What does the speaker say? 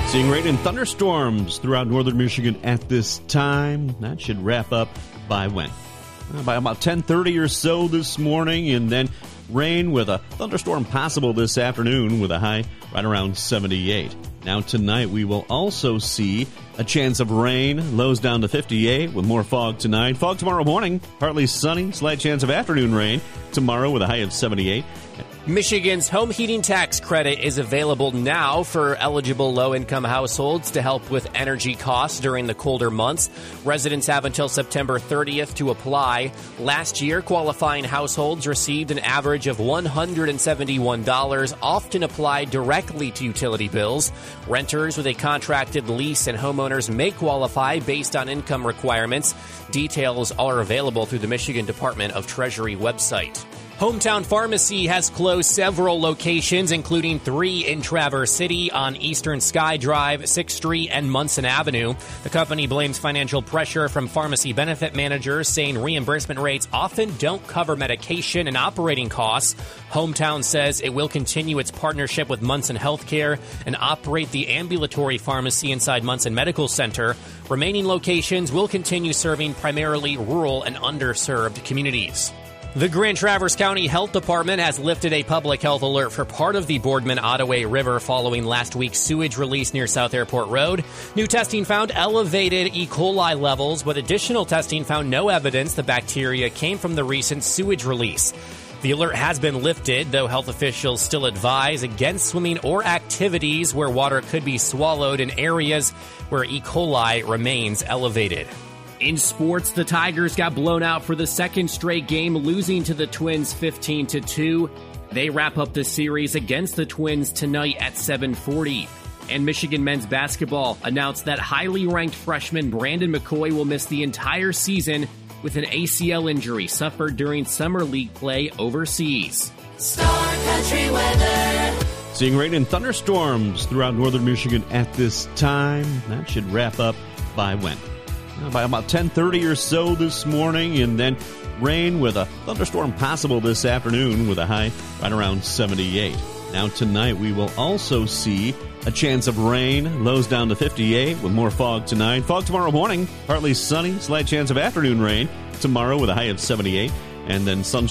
Seeing rain and thunderstorms throughout northern Michigan at this time. That should wrap up by when? By about 10:30 or so this morning, and then rain with a thunderstorm possible this afternoon with a high right around 78. Now tonight we will also see a chance of rain, lows down to 58 with more fog tonight. Fog tomorrow morning, partly sunny, slight chance of afternoon rain tomorrow with a high of 78. Michigan's home heating tax credit is available now for eligible low-income households to help with energy costs during the colder months. Residents have until September 30th to apply. Last year, qualifying households received an average of $171, often applied directly to utility bills. Renters with a contracted lease and homeowners may qualify based on income requirements. Details are available through the Michigan Department of Treasury website. Hometown Pharmacy has closed several locations, including 3 in Traverse City on Eastern Sky Drive, 6th Street, and Munson Avenue. The company blames financial pressure from pharmacy benefit managers, saying reimbursement rates often don't cover medication and operating costs. Hometown says it will continue its partnership with Munson Healthcare and operate the ambulatory pharmacy inside Munson Medical Center. Remaining locations will continue serving primarily rural and underserved communities. The Grand Traverse County Health Department has lifted a public health alert for part of the Boardman-Ottaway River following last week's sewage release near South Airport Road. New testing found elevated E. coli levels, but additional testing found no evidence the bacteria came from the recent sewage release. The alert has been lifted, though health officials still advise against swimming or activities where water could be swallowed in areas where E. coli remains elevated. In sports, the Tigers got blown out for the second straight game, losing to the Twins 15-2. They wrap up the series against the Twins tonight at 7:40. And Michigan men's basketball announced that highly ranked freshman Brandon McCoy will miss the entire season with an ACL injury suffered during summer league play overseas. Star Country weather. Seeing rain and thunderstorms throughout northern Michigan at this time. That should wrap up by when? By about 10:30 or so this morning, and then rain with a thunderstorm possible this afternoon with a high right around 78. Now tonight we will also see a chance of rain, lows down to 58 with more fog tonight. Fog tomorrow morning, partly sunny, slight chance of afternoon rain tomorrow with a high of 78, and then sunshine